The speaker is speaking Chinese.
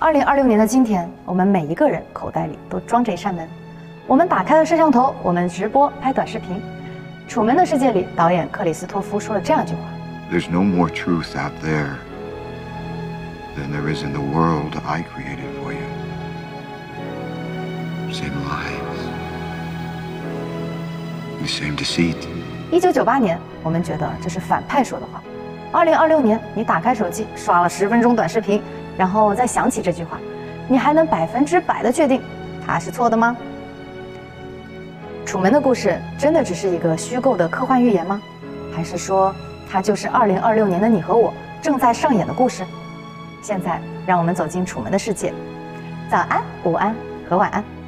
2026年的今天，我们每一个人口袋里都装着一扇门。我们打开了摄像头，我们直播拍短视频。《楚门的世界》里，导演克里斯托夫说了这样一句话 ：“There's no more truth out there than there is in the world I created for you. Same lies, the same deceit.” 1998年，我们觉得这是反派说的话。2026年，你打开手机刷了10分钟短视频，然后再想起这句话，你还能100%的确定它是错的吗？楚门的故事真的只是一个虚构的科幻寓言吗？还是说它就是2026年的你和我正在上演的故事？现在让我们走进楚门的世界。早安、午安和晚安。